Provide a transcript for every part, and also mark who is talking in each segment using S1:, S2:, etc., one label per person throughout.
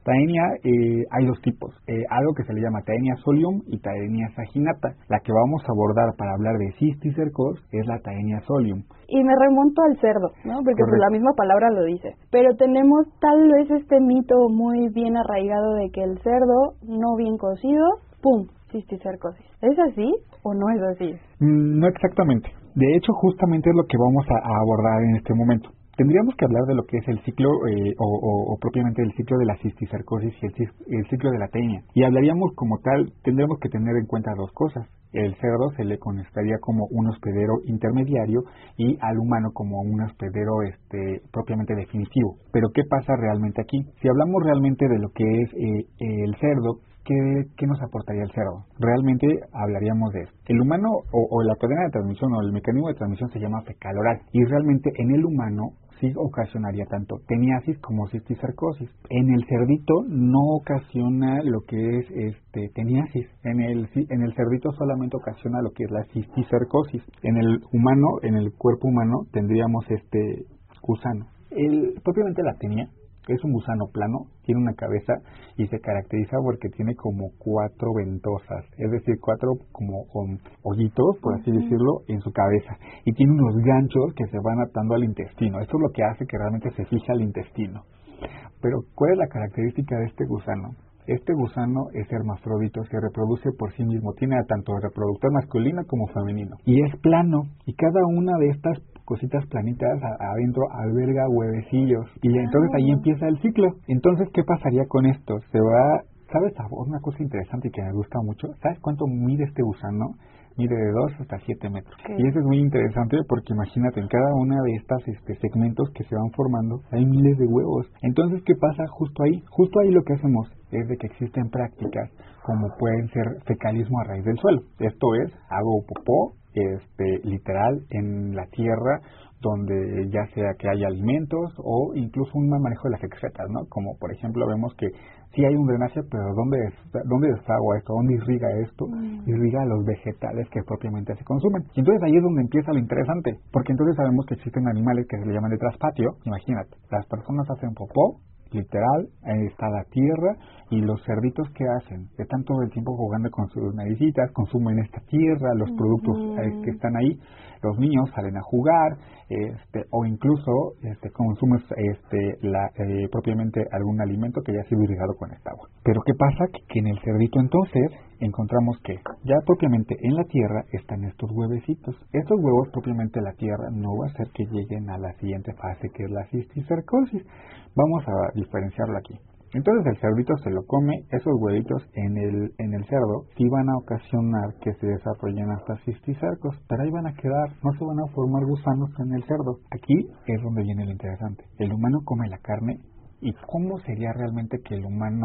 S1: Taenia, hay dos tipos, algo que se le llama Taenia solium y Taenia saginata. La que vamos a abordar para hablar de cisticercos es la Taenia solium.
S2: Y me remonto al cerdo, ¿no? Porque pues,
S1: Correcto.
S2: la misma palabra lo dice. Pero tenemos tal vez este mito muy bien arraigado de que el cerdo no bien cocido, ¡pum!, cisticercosis. ¿Es así o no es así?
S1: No exactamente. De hecho, justamente es lo que vamos a abordar en este momento. Tendríamos que hablar de lo que es el ciclo o propiamente el ciclo de la cisticercosis y el ciclo de la taenia. Y hablaríamos como tal, tendremos que tener en cuenta dos cosas. El cerdo se le consideraría como un hospedero intermediario y al humano como un hospedero propiamente definitivo. Pero ¿qué pasa realmente aquí? Si hablamos realmente de lo que es el cerdo, ¿qué nos aportaría el cerdo? Realmente hablaríamos de esto. El humano o la cadena de transmisión o el mecanismo de transmisión se llama fecal-oral y realmente en el humano sí ocasionaría tanto teniasis como cisticercosis. En el cerdito no ocasiona lo que es teniasis. En el cerdito solamente ocasiona lo que es la cisticercosis. En el humano, en el cuerpo humano, tendríamos gusano. Propiamente la tenia es un gusano plano, tiene una cabeza y se caracteriza porque tiene como 4 ventosas, es decir, 4 como hoyitos, por así decirlo, en su cabeza. Y tiene unos ganchos que se van atando al intestino. Esto es lo que hace que realmente se fije al intestino. Pero, ¿cuál es la característica de este gusano? Este gusano es hermafrodito, se reproduce por sí mismo, tiene tanto reproductor masculino como femenino. Y es plano, y cada una de estas cositas planitas adentro alberga huevecillos. Y entonces ahí empieza el ciclo. Entonces, ¿qué pasaría con esto? ¿Sabes una cosa interesante que me gusta mucho? ¿Sabes cuánto mide este gusano? Mide de 2 hasta 7 metros.
S2: Okay.
S1: Y eso es muy interesante porque imagínate, en cada una de estas segmentos que se van formando hay miles de huevos. Entonces, ¿qué pasa justo ahí? Justo ahí lo que hacemos es de que existen prácticas como pueden ser fecalismo a raíz del suelo. Esto es, hago popó, literal, en la tierra, donde ya sea que haya alimentos o incluso un mal manejo de las excretas, ¿no? Como por ejemplo vemos que sí hay un drenaje, pero ¿dónde desagua esto? ¿Dónde irriga esto? Irriga los vegetales que propiamente se consumen. Y entonces ahí es donde empieza lo interesante, porque entonces sabemos que existen animales que se le llaman de traspatio. Imagínate, las personas hacen popó, literal, ahí está la tierra, y los cerditos ¿qué hacen? Están todo el tiempo jugando con sus naricitas, consumen esta tierra, los productos que están ahí, los niños salen a jugar, o incluso consumen propiamente algún alimento que ya ha sido irrigado con esta agua. Pero ¿qué pasa? Que en el cerdito entonces encontramos que ya propiamente en la tierra están estos huevecitos. Estos huevos propiamente la tierra no va a hacer que lleguen a la siguiente fase, que es la cisticercosis. Vamos a diferenciarlo aquí. Entonces el cerdito se lo come, esos huevitos en el cerdo sí van a ocasionar que se desarrollen hasta cisticercos, pero ahí van a quedar, no se van a formar gusanos en el cerdo. Aquí es donde viene lo interesante. El humano come la carne, y cómo sería realmente que el humano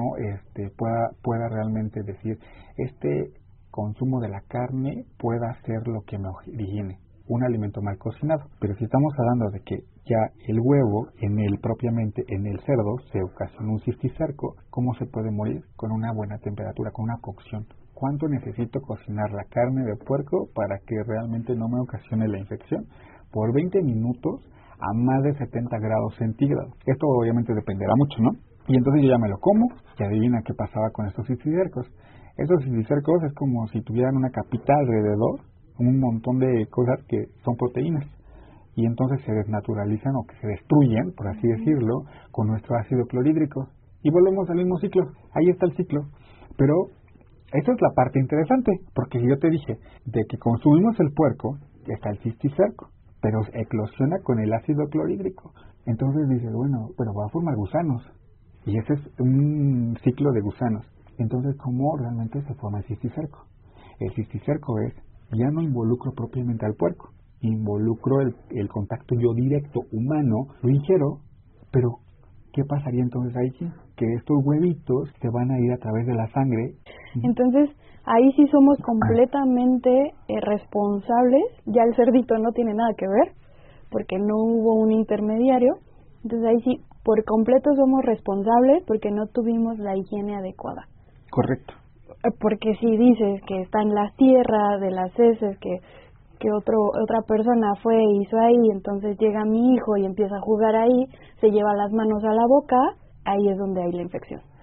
S1: pueda realmente decir, este consumo de la carne pueda ser lo que me origine un alimento mal cocinado. Pero si estamos hablando de que ya el huevo propiamente en el cerdo se ocasiona un cisticerco, ¿cómo se puede morir? Con una buena temperatura, con una cocción. ¿Cuánto necesito cocinar la carne de puerco para que realmente no me ocasione la infección? Por 20 minutos a más de 70 grados centígrados. Esto obviamente dependerá mucho, ¿no? Y entonces yo ya me lo como, y adivina qué pasaba con estos cisticercos. Estos cisticercos es como si tuvieran una capita alrededor, un montón de cosas que son proteínas, y entonces se desnaturalizan o que se destruyen, por así decirlo, con nuestro ácido clorhídrico, y volvemos al mismo ciclo. Ahí está el ciclo. Pero esa es la parte interesante, porque yo te dije, de que consumimos el puerco, está el cisticerco, pero eclosiona con el ácido clorhídrico. Entonces dices, bueno, va a formar gusanos, y ese es un ciclo de gusanos. Entonces, ¿cómo realmente se forma el cisticerco? El cisticerco ya no involucro propiamente al puerco, involucro el contacto yo directo humano, lo ingiero, pero ¿qué pasaría entonces ahí? Que estos huevitos se van a ir a través de la sangre.
S2: Entonces, ahí sí somos completamente responsables, ya el cerdito no tiene nada que ver, porque no hubo un intermediario, entonces ahí sí, por completo somos responsables porque no tuvimos la higiene adecuada.
S1: Correcto.
S2: Porque si dices que está en la tierra de las heces, que otra persona fue e hizo ahí, entonces llega mi hijo y empieza a jugar ahí, se lleva las manos a la boca, ahí es donde hay la infección.